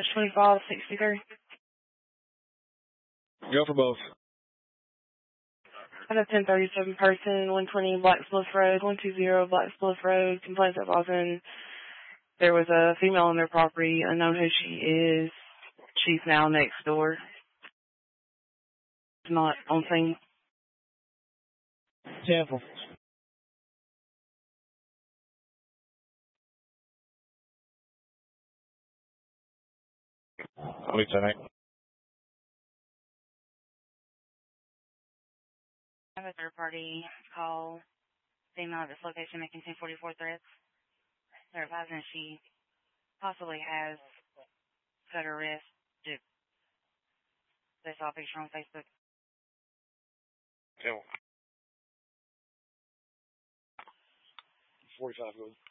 2563. Go for both. I have a 1037 person, 120 Blacksmith Road, 120 Blacksmith Road, complains that there was a female on their property, unknown who she is. She's now next door. Not on scene. Sample. What do you think? I have a third party call female at this location making 1044 threats. They're advising she possibly has cut her wrist. They saw a picture on Facebook. Yeah. 45 goes.